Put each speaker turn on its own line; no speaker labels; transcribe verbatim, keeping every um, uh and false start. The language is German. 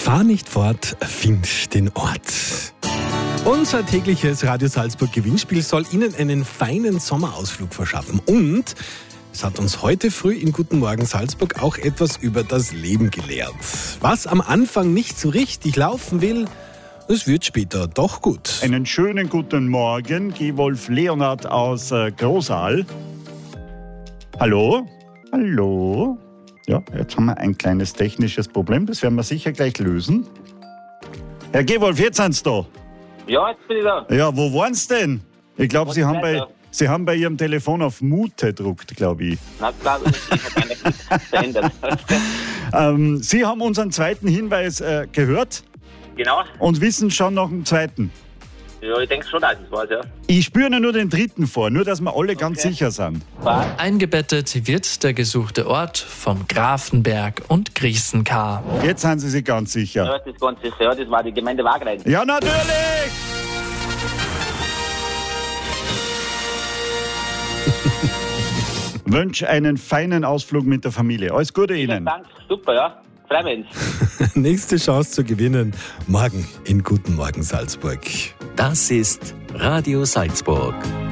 Fahr nicht fort, find den Ort. Unser tägliches Radio Salzburg Gewinnspiel soll Ihnen einen feinen Sommerausflug verschaffen. Und es hat uns heute früh in Guten Morgen Salzburg auch etwas über das Leben gelehrt. Was am Anfang nicht so richtig laufen will, es wird später doch gut.
Einen schönen guten Morgen, Gewolf Leonhard aus äh, Großaal. Hallo? Hallo? Ja, jetzt haben wir ein kleines technisches Problem, das werden wir sicher gleich lösen. Herr Gewolf, jetzt sind Sie da.
Ja, jetzt bin ich da.
Ja, wo waren Sie denn? Ich glaube, Sie haben bei, Sie haben bei Ihrem Telefon auf Mute gedruckt, glaube ich.
Na klar, ich habe nichts verändert.
ähm, Sie haben unseren zweiten Hinweis äh, gehört
Genau.
und wissen schon noch einen zweiten.
Ja, ich denke schon, dass ich es weiß, ja.
Ich spüre nur den dritten vor, nur dass wir alle ganz
Okay.
sicher sind.
Was?
Eingebettet wird der gesuchte Ort vom Grafenberg und Grießenkar.
Jetzt sind Sie sich ganz sicher.
Ja, das ist ganz sicher. Ja, das war die Gemeinde Wagrain.
Ja, natürlich! Wünsche einen feinen Ausflug mit der Familie. Alles Gute
Vielen
Ihnen.
Dank, super, ja. Freuen wir uns.
Nächste Chance zu gewinnen, morgen in Guten Morgen Salzburg.
Das ist Radio Salzburg.